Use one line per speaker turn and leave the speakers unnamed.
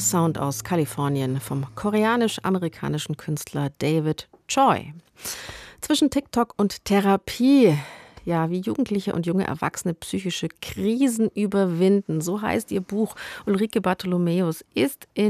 Sound aus Kalifornien vom koreanisch-amerikanischen Künstler David Choi. Zwischen TikTok und Therapie. Ja, wie Jugendliche und junge Erwachsene psychische Krisen überwinden. So heißt ihr Buch. Ulrike Bartholomäus ist in